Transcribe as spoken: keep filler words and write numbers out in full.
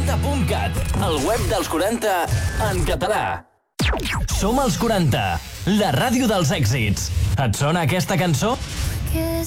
quaranta punt cat, el web dels quaranta en català. Som els quaranta, la ràdio dels èxits. Et sona aquesta cançó? Que